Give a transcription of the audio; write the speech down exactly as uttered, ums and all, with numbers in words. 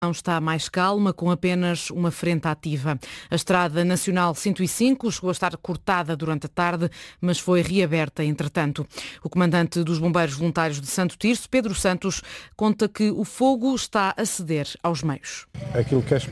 Está mais calma, com apenas uma frente ativa. A Estrada Nacional cento e cinco chegou a estar cortada durante a tarde, mas foi reaberta entretanto. O comandante dos Bombeiros Voluntários de Santo Tirso, Pedro Santos, conta que o fogo está a ceder aos meios. Aquilo que é